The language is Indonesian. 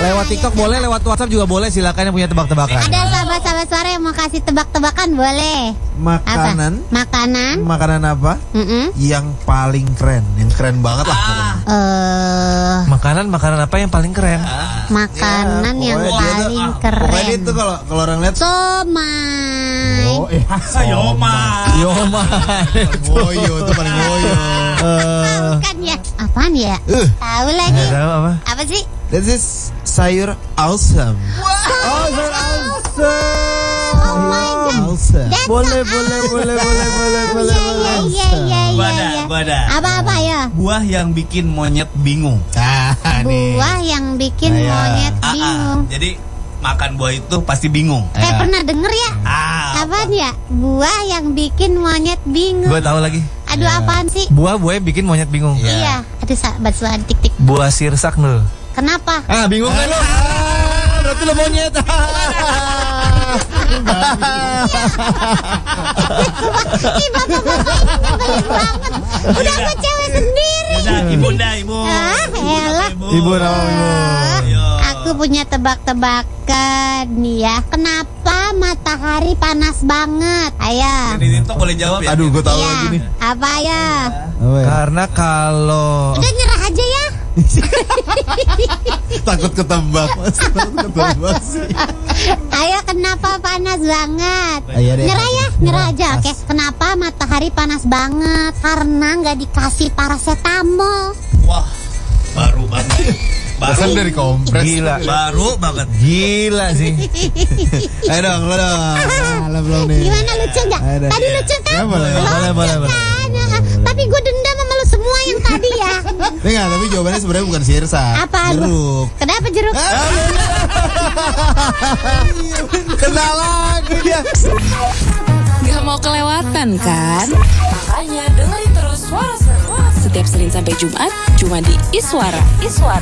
Lewat TikTok boleh, lewat WhatsApp juga boleh. Silakan yang punya tebak-tebakan. Ada sahabat-sahabat suara yang mau kasih tebak-tebakan boleh. Makanan. Apa? Makanan. Makanan apa? Yang paling keren, yang keren banget lah pokoknya. Makanan apa yang paling keren? Makanan yang paling keren. Pokoknya itu kalau orang lihat somai. Yomai. Woyo itu paling woyo. Bukan ya? Apaan ya? Tahu lagi. Tahu apa? Apa sih? This is sayur awesome. Sayur awesome. Oh my god. Awesome. Boleh. Gua ada. Apa ya? Buah yang bikin monyet bingung. Buah yang bikin monyet bingung. Jadi makan buah itu pasti bingung. Kayak pernah denger ya? Apaan ya? Buah yang bikin monyet bingung. Gue tahu lagi. Aduh, apaan sih? Buah yang bikin monyet bingung. Iya. Aduh, sahabat suara tik-tik. Buah sirsak Nul. Kenapa? Bingung kan lo? Berarti lo monyet. Ih, bapak-bapak ini nyebelin banget. Udah aku cewek sendiri. Ibu. Elah. Ibu namanya. Aku punya tebak-tebakan nih ya. Kenapa matahari panas banget? Ayo. Ini tuh boleh jawab ya? Aduh, gue tahu Iya. lagi nih. Apa ya? Karena kalau Udah nyerah aja ya. Takut ketebak. Sih. Ayo, kenapa panas banget? Ayo deh. Nyerah ya, nyerah aja. Oke. Kenapa matahari panas banget? Karena nggak dikasih paracetamol. Wah, baru banget. Kan dari kompres. gila. Baru banget. Gila sih. Ayo dong, lo dong. Lo belum nih. Gimana, lucu nggak? Ayo deh. Tadi lucu kan? Ya, boleh. Lucu kan? Tapi gue dendam sama lu semua yang tadi ya. Enggak, tapi jawabannya sebenarnya bukan sirsak. Apaan? Jeruk. Kenapa jeruk? Kenal lagi dia. Gak mau kelewatan kan? Makanya dengerin terus Suara Seru setiap Senin sampai Jumat cuma di Iswara.